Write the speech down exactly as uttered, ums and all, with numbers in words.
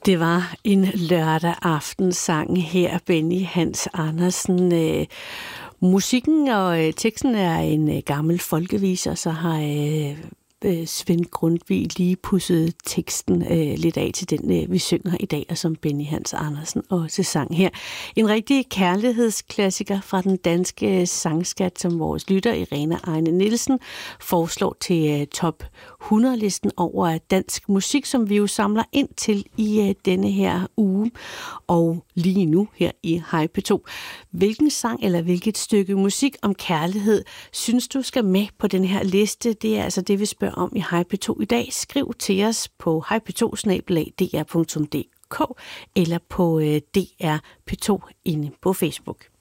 Det var en lørdag aftensang her, Benny Hans Andersen. Øh, musikken og øh, teksten er en øh, gammel folkevise, og så har øh, øh, Svend Grundtvig lige pudset teksten øh, lidt af til den, øh, vi synger i dag, og som Benny Hans Andersen også sang her. En rigtig kærlighedsklassiker fra den danske sangskat, som vores lytter Irena Ejne Nielsen foreslår til øh, top hundrede-listen over dansk musik, som vi jo samler ind til i øh, denne her uge. Og lige nu her i Hej P to. Hvilken sang eller hvilket stykke musik om kærlighed synes du skal med på den her liste? Det er altså det, vi spørger om i Hej P to i dag. Skriv til os på hej p to snabel-a d r punktum d k eller på øh, D R P to inde på Facebook.